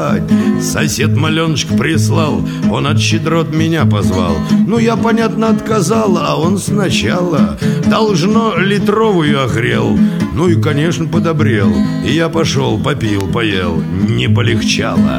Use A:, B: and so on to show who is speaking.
A: погулять. Сосед маленочка прислал, он от щедрот меня позвал. Ну, я, понятно, отказал, а он сначала должно литровую огрел. Ну и, конечно, подобрел. И я пошел, попил, поел, не полегчало.